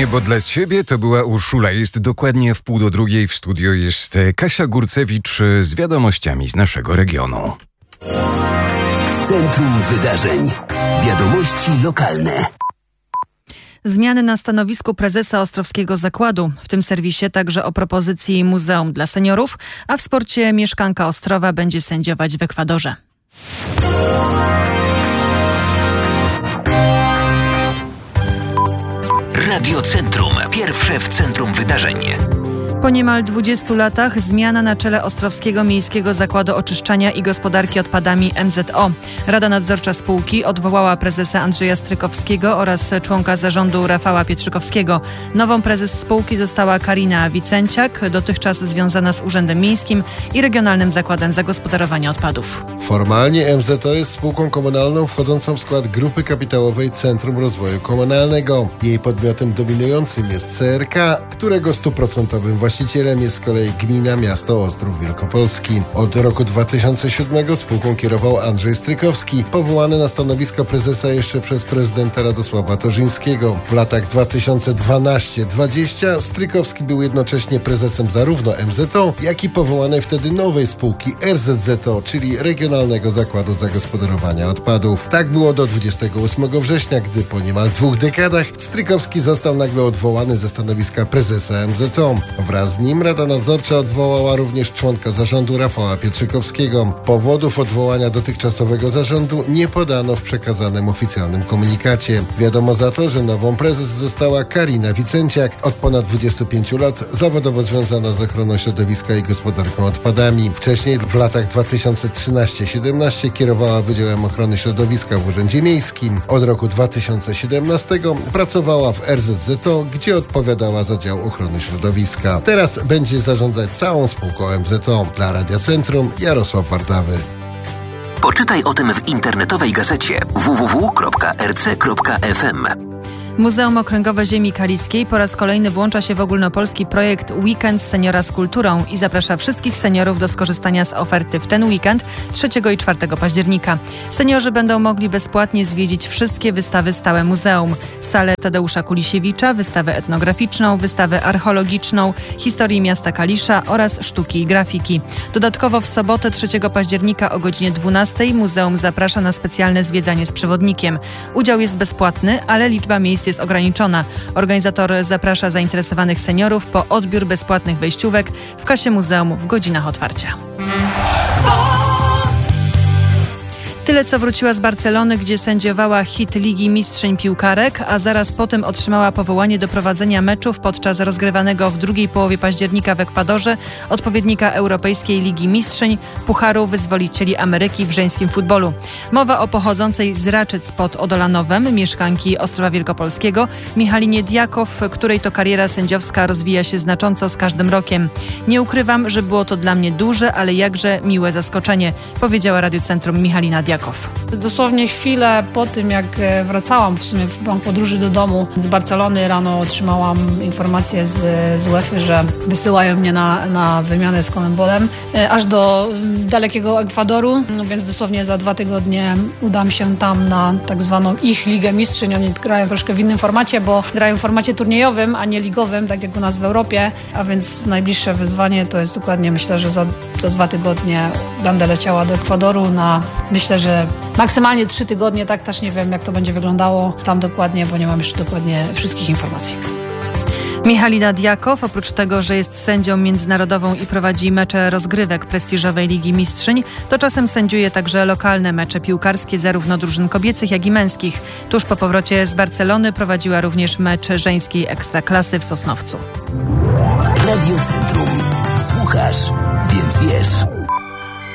Niebo dla ciebie to była Urszula. Jest dokładnie 1:30. W studio jest Kasia Górcewicz z wiadomościami z naszego regionu. W centrum wydarzeń. Wiadomości lokalne. Zmiany na stanowisku prezesa Ostrowskiego Zakładu. W tym serwisie także o propozycji muzeum dla seniorów, a w sporcie mieszkanka Ostrowa będzie sędziować w Ekwadorze. Radio Centrum. Pierwsze w centrum wydarzeń. Po niemal 20 latach zmiana na czele Ostrowskiego Miejskiego Zakładu Oczyszczania i Gospodarki Odpadami MZO. Rada Nadzorcza spółki odwołała prezesa Andrzeja Strykowskiego oraz członka zarządu Rafała Pietrzykowskiego. Nową prezes spółki została Karina Wicenciak, dotychczas związana z Urzędem Miejskim i Regionalnym Zakładem Zagospodarowania Odpadów. Formalnie MZO jest spółką komunalną wchodzącą w skład Grupy Kapitałowej Centrum Rozwoju Komunalnego. Jej podmiotem dominującym jest CRK, którego 100% właścicielem jest z kolei gmina, miasto Ostrów Wielkopolski. Od roku 2007 spółką kierował Andrzej Strykowski, powołany na stanowisko prezesa jeszcze przez prezydenta Radosława Torzyńskiego. W latach 2012-20 Strykowski był jednocześnie prezesem zarówno MZO, jak i powołanej wtedy nowej spółki RZZO, czyli Regionalnego Zakładu Zagospodarowania Odpadów. Tak było do 28 września, gdy po niemal 2 dekadach Strykowski został nagle odwołany ze stanowiska prezesa MZO. Wraz z nim Rada Nadzorcza odwołała również członka zarządu Rafała Pietrzykowskiego. Powodów odwołania dotychczasowego zarządu nie podano w przekazanym oficjalnym komunikacie. Wiadomo za to, że nową prezes została Karina Wicenciak, od ponad 25 lat zawodowo związana z ochroną środowiska i gospodarką odpadami. Wcześniej w latach 2013-17 kierowała Wydziałem Ochrony Środowiska w Urzędzie Miejskim. Od roku 2017 pracowała w RZZO, gdzie odpowiadała za dział ochrony środowiska. Teraz będzie zarządzać całą spółką MZO. Dla Radia Centrum Jarosław Wardawy. Poczytaj o tym w internetowej gazecie www.rc.fm. Muzeum Okręgowe Ziemi Kaliskiej po raz kolejny włącza się w ogólnopolski projekt Weekend Seniora z Kulturą i zaprasza wszystkich seniorów do skorzystania z oferty w ten weekend 3 i 4 października. Seniorzy będą mogli bezpłatnie zwiedzić wszystkie wystawy stałe muzeum. Salę Tadeusza Kulisiewicza, wystawę etnograficzną, wystawę archeologiczną, historii miasta Kalisza oraz sztuki i grafiki. Dodatkowo w sobotę 3 października o godzinie 12 muzeum zaprasza na specjalne zwiedzanie z przewodnikiem. Udział jest bezpłatny, ale liczba miejsc jest ograniczona. Organizator zaprasza zainteresowanych seniorów po odbiór bezpłatnych wejściówek w kasie muzeum w godzinach otwarcia. Tyle, co wróciła z Barcelony, gdzie sędziowała hit Ligi Mistrzyń Piłkarek, a zaraz potem otrzymała powołanie do prowadzenia meczów podczas rozgrywanego w drugiej połowie października w Ekwadorze odpowiednika Europejskiej Ligi Mistrzyń Pucharu Wyzwolicieli Ameryki w żeńskim futbolu. Mowa o pochodzącej z Raczyc pod Odolanowem, mieszkanki Ostrowa Wielkopolskiego, Michalinie Diakow, której to kariera sędziowska rozwija się znacząco z każdym rokiem. Nie ukrywam, że było to dla mnie duże, ale jakże miłe zaskoczenie, powiedziała Radiu Centrum Michalina Diakow. Dosłownie chwilę po tym, jak wracałam w sumie w podróży do domu z Barcelony, rano otrzymałam informację z UEFA, że wysyłają mnie na wymianę z Conmebólem aż do dalekiego Ekwadoru, no więc dosłownie za 2 tygodnie udam się tam na tak zwaną ich Ligę Mistrzyń. Oni grają troszkę w innym formacie, bo grają w formacie turniejowym, a nie ligowym, tak jak u nas w Europie, a więc najbliższe wyzwanie to jest dokładnie, myślę, że za 2 tygodnie będę leciała do Ekwadoru na, myślę, że maksymalnie 3 tygodnie, tak też nie wiem, jak to będzie wyglądało tam dokładnie, bo nie mam jeszcze dokładnie wszystkich informacji. Michalina Diakow, oprócz tego, że jest sędzią międzynarodową i prowadzi mecze rozgrywek prestiżowej Ligi Mistrzyń, to czasem sędziuje także lokalne mecze piłkarskie zarówno drużyn kobiecych, jak i męskich. Tuż po powrocie z Barcelony prowadziła również mecz żeńskiej Ekstraklasy w Sosnowcu. Radio Centrum. Słuchasz, więc wiesz.